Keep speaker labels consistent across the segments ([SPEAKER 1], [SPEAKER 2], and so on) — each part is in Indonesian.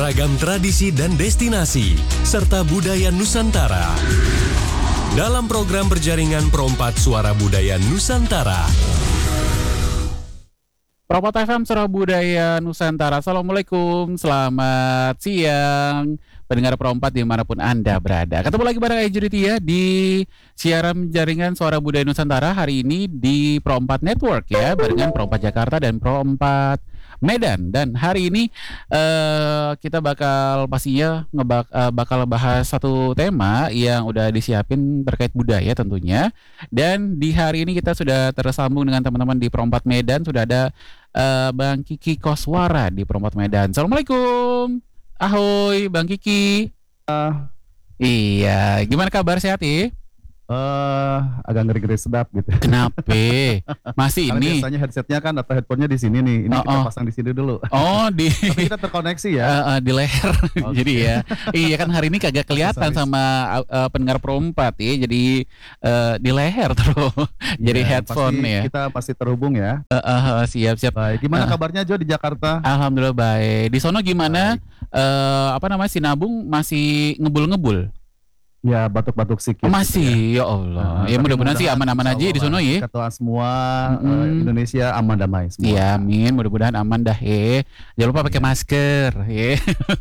[SPEAKER 1] ragam tradisi dan destinasi, serta budaya Nusantara. Dalam program berjaringan Pro4 Suara Budaya Nusantara.
[SPEAKER 2] Pro4 FM Suara Budaya Nusantara. Assalamualaikum, selamat siang pendengar Pro4 dimanapun Anda berada. Ketemu lagi bareng Ejuritia di siaran jaringan Suara Budaya Nusantara hari ini di Pro4 Network ya, barengan Pro4 Jakarta dan Pro4 Medan. Dan hari ini kita bakal pastinya bakal bahas satu tema yang udah disiapin terkait budaya tentunya. Dan di hari ini kita sudah tersambung dengan teman-teman di Pro4 Medan. Sudah ada Bang Kiki Koswara di Pro4 Medan. Assalamualaikum. Ahoy Bang Kiki. Iya, gimana kabar, sehat ya?
[SPEAKER 3] Agak ngeri-ngeri sedap gitu.
[SPEAKER 2] Kenapa? Masih
[SPEAKER 3] Karena
[SPEAKER 2] ini?
[SPEAKER 3] biasanya headsetnya kan atau headphone-nya di sini nih. Ini kita pasang di sini dulu.
[SPEAKER 2] Oh,
[SPEAKER 3] Tapi kita terkoneksi ya.
[SPEAKER 2] di leher.
[SPEAKER 3] Okay.
[SPEAKER 2] Jadi ya. Iya kan hari ini kagak kelihatan sama pendengar Pro4 ya. Jadi di leher terus. Jadi headphone ya.
[SPEAKER 3] Kita pasti terhubung ya.
[SPEAKER 2] Siap.
[SPEAKER 3] Baik. Gimana kabarnya Jo di Jakarta?
[SPEAKER 2] Alhamdulillah baik. Di sono gimana? Sinabung masih ngebul-ngebul?
[SPEAKER 3] Ya, batuk-batuk sedikit.
[SPEAKER 2] Masih, ya Allah. Ya mudah-mudahan sih aman-aman aja di sono ya.
[SPEAKER 3] Ketua semua Indonesia aman damai semua.
[SPEAKER 2] Iya, amin. Mudah-mudahan aman dah ya. Jangan lupa pakai masker ya.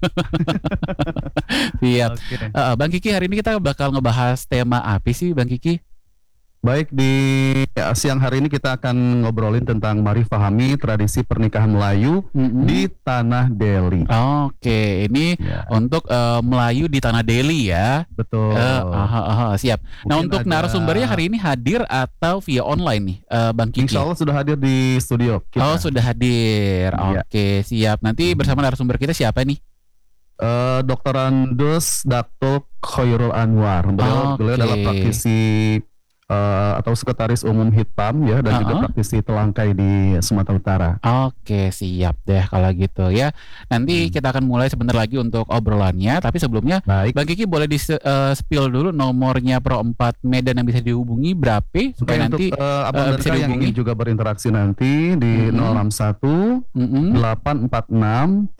[SPEAKER 2] Siap.
[SPEAKER 3] Okay.
[SPEAKER 2] Bang Kiki, hari ini kita bakal ngebahas tema apa sih Bang Kiki?
[SPEAKER 3] Baik, di siang hari ini kita akan ngobrolin tentang mari pahami tradisi pernikahan Melayu di Tanah Deli.
[SPEAKER 2] Oke, ini untuk Melayu di Tanah Deli ya.
[SPEAKER 3] Betul.
[SPEAKER 2] Siap. Nah, untuk narasumbernya hari ini hadir atau via online nih, Bang Kiki?
[SPEAKER 3] Insya Allah sudah hadir di studio kita.
[SPEAKER 2] Oh, sudah hadir.
[SPEAKER 3] Iya.
[SPEAKER 2] Oke, siap. Nanti bersama narasumber kita siapa nih?
[SPEAKER 3] Dr. Andes Dato Khairul Anwar. Beliau adalah praktisi atau sekretaris umum Hitam ya, dan juga praktisi Telangkai di Sumatera Utara.
[SPEAKER 2] Oke, siap deh kalau gitu ya. Nanti kita akan mulai sebentar lagi untuk obrolannya. Tapi sebelumnya,
[SPEAKER 3] baik.
[SPEAKER 2] Bang Kiki boleh di-spill dulu nomornya Pro4 Medan yang bisa dihubungi berapa supaya nanti
[SPEAKER 3] untuk abang
[SPEAKER 2] bisa
[SPEAKER 3] yang ingin juga berinteraksi nanti di 061 846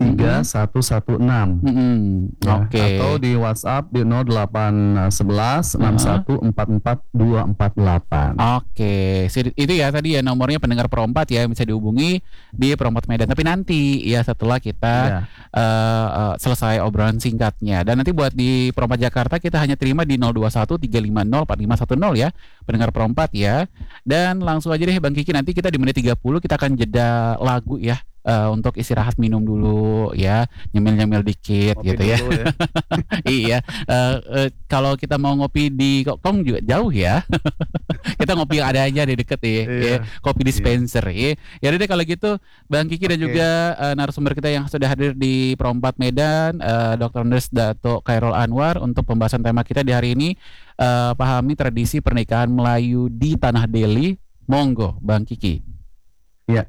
[SPEAKER 3] 3116.
[SPEAKER 2] Oke.
[SPEAKER 3] Atau di WhatsApp di 0811 6144 248.
[SPEAKER 2] Oke, itu ya tadi ya nomornya pendengar Pro4 ya, bisa dihubungi di Pro4 Medan. Tapi nanti ya setelah kita selesai obrolan singkatnya. Dan nanti buat di Pro4 Jakarta kita hanya terima di 021 350 4510 ya, pendengar Pro4 ya. Dan langsung aja deh Bang Kiki, nanti kita di menit 30 kita akan jeda lagu ya. Untuk istirahat minum dulu ya, nyemil-nyemil dikit. Kopi gitu ya. Iya. Kalau kita mau ngopi di Kong juga jauh ya. Kita ngopi yang ada aja di deket ya. Kopi dispenser ya. Ya udah deh kalau gitu Bang Kiki dan juga narasumber kita yang sudah hadir di Pro4 Medan, Dr. Andes Dato Khairul Anwar, untuk pembahasan tema kita di hari ini, pahami tradisi pernikahan Melayu di Tanah Deli. Monggo Bang Kiki.
[SPEAKER 3] Iya.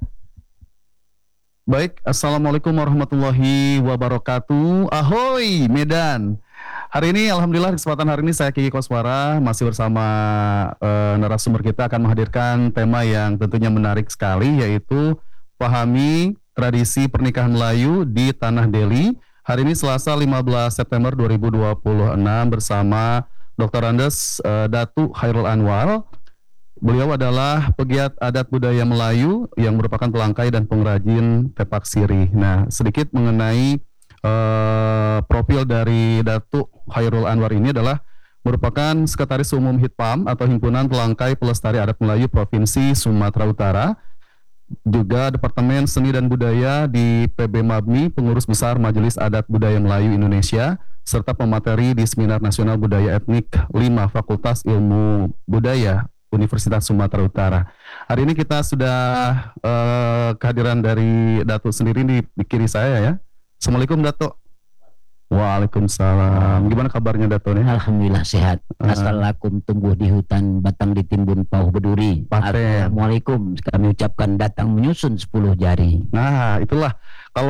[SPEAKER 3] Baik, Assalamualaikum warahmatullahi wabarakatuh. Ahoy Medan. Hari ini alhamdulillah kesempatan hari ini saya Kiki Koswara masih bersama narasumber kita akan menghadirkan tema yang tentunya menarik sekali, yaitu pahami tradisi pernikahan Melayu di Tanah Deli. Hari ini Selasa 15 September 2026 bersama Dr. Andes Dato Khairul Anwar. Beliau adalah pegiat adat budaya Melayu yang merupakan pelangkai dan pengrajin tepak sirih. Nah, sedikit mengenai profil dari Datuk Khairul Anwar ini adalah merupakan Sekretaris Umum HITPAM atau Himpunan Pelangkai Pelestari Adat Melayu Provinsi Sumatera Utara, juga Departemen Seni dan Budaya di PB Mabmi, Pengurus Besar Majelis Adat Budaya Melayu Indonesia, serta pemateri di Seminar Nasional Budaya Etnik 5 Fakultas Ilmu Budaya Universitas Sumatera Utara. Hari ini kita sudah kehadiran dari Datuk sendiri di kiri saya ya. Assalamualaikum Datuk. Waalaikumsalam. Gimana kabarnya Datuk nih?
[SPEAKER 4] Alhamdulillah sehat. Assalamualaikum, tumbuh di hutan, batang ditimbun pauh berduri. Assalamualaikum, kami ucapkan datang menyusun 10 jari.
[SPEAKER 3] Nah itulah, kalau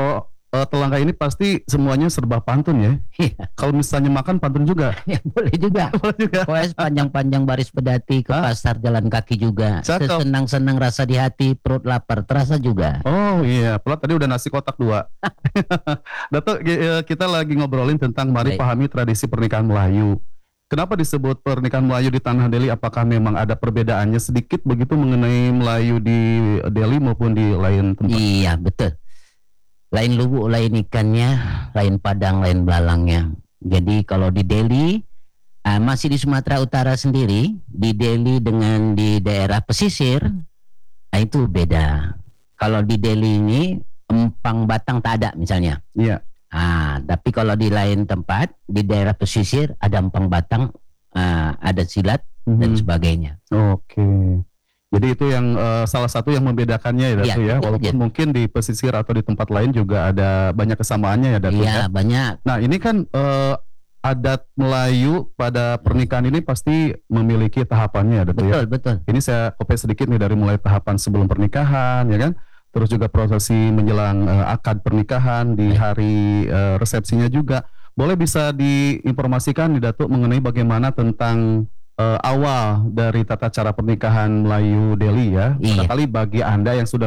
[SPEAKER 3] Telangka ini pasti semuanya serba pantun ya.
[SPEAKER 4] Iya.
[SPEAKER 3] Kalau misalnya makan pantun juga.
[SPEAKER 4] Ya boleh juga.
[SPEAKER 3] Boleh juga.
[SPEAKER 4] Pokoknya sepanjang-panjang baris pedati ke
[SPEAKER 3] Hah?
[SPEAKER 4] pasar jalan kaki juga.
[SPEAKER 3] Cakep.
[SPEAKER 4] Sesenang-senang rasa di hati, perut lapar terasa juga.
[SPEAKER 3] Oh iya, Plat tadi udah nasi kotak 2. Dato, kita lagi ngobrolin tentang mari
[SPEAKER 4] Baik.
[SPEAKER 3] pahami tradisi pernikahan Melayu. Kenapa disebut pernikahan Melayu di Tanah Deli? Apakah memang ada perbedaannya sedikit begitu mengenai Melayu di Deli maupun di lain tempat?
[SPEAKER 4] Iya betul. Lain lubuk, lain ikannya, lain padang, lain belalangnya. Jadi kalau di Deli, masih di Sumatera Utara sendiri, di Deli dengan di daerah pesisir, itu beda. Kalau di Deli ini empang batang tak ada misalnya.
[SPEAKER 3] Iya.
[SPEAKER 4] Tapi kalau di lain tempat, di daerah pesisir ada empang batang, ada silat dan sebagainya.
[SPEAKER 3] Oke. Jadi itu yang salah satu yang membedakannya ya Datu
[SPEAKER 4] Iya,
[SPEAKER 3] ya. Walaupun
[SPEAKER 4] iya.
[SPEAKER 3] mungkin di pesisir atau di tempat lain juga ada banyak kesamaannya ya Datu ya.
[SPEAKER 4] Iya banyak.
[SPEAKER 3] Nah ini kan adat Melayu pada pernikahan ini pasti memiliki tahapannya ya Datu ya.
[SPEAKER 4] Betul.
[SPEAKER 3] Ini saya kopek sedikit nih dari mulai tahapan sebelum pernikahan ya kan. Terus juga prosesi menjelang akad pernikahan di hari resepsinya juga. Boleh bisa diinformasikan nih Datuk mengenai bagaimana tentang awal dari tata cara pernikahan Melayu Deli ya.
[SPEAKER 4] Iya.
[SPEAKER 3] Barangkali bagi Anda yang sudah